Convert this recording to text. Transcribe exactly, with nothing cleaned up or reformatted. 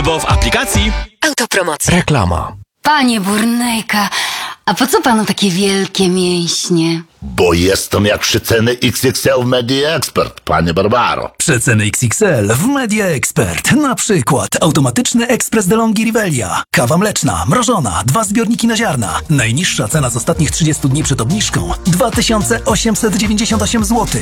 albo w aplikacji Autopromocja. Reklama. Panie Burnejka, a po co panu takie wielkie mięśnie? Bo jestem jak przeceny X X L w Media Expert, panie Barbaro. Przeceny X X L w Media Expert. Na przykład automatyczny ekspres DeLonghi Rivelia. Kawa mleczna, mrożona, dwa zbiorniki na ziarna. Najniższa cena z ostatnich trzydziestu dni przed obniżką dwa tysiące osiemset dziewięćdziesiąt osiem złotych.